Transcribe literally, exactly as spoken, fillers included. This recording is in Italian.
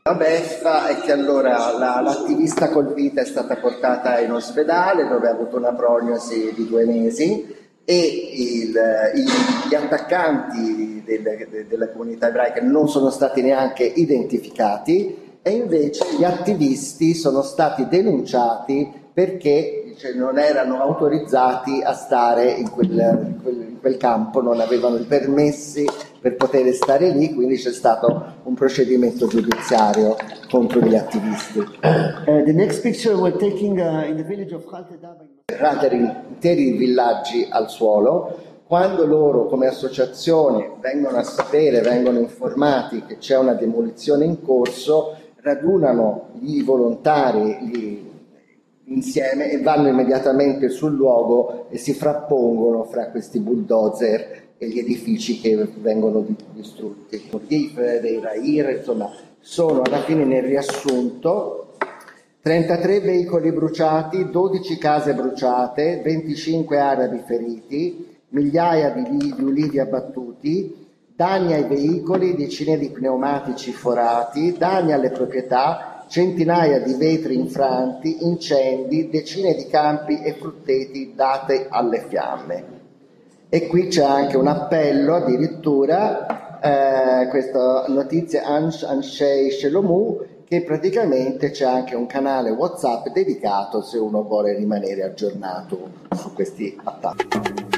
La beffa è che allora la, l'attivista colpita è stata portata in ospedale dove ha avuto una prognosi di due mesi e il, i, gli attaccanti delle, della comunità ebraica non sono stati neanche identificati e invece gli attivisti sono stati denunciati perché cioè, non erano autorizzati a stare in quel, in, quel, in quel campo, non avevano i permessi per poter stare lì, quindi c'è stato un procedimento giudiziario contro gli attivisti. Uh, the next picture we're taking uh, in the village of Khalte Daba. Radere interi villaggi al suolo. Quando loro come associazione vengono a sapere, vengono informati che c'è una demolizione in corso, radunano i volontari gli, insieme e vanno immediatamente sul luogo e si frappongono fra questi bulldozer e gli edifici che vengono distrutti. Dei Rair, insomma, sono alla fine nel riassunto trentatré veicoli bruciati, dodici case bruciate, venticinque arabi feriti, migliaia di, di ulivi abbattuti, danni ai veicoli, decine di pneumatici forati, danni alle proprietà, centinaia di vetri infranti, incendi, decine di campi e frutteti date alle fiamme. E qui c'è anche un appello addirittura, eh, questa notizia Anshei Shelomu, che praticamente c'è anche un canale WhatsApp dedicato se uno vuole rimanere aggiornato su questi attacchi.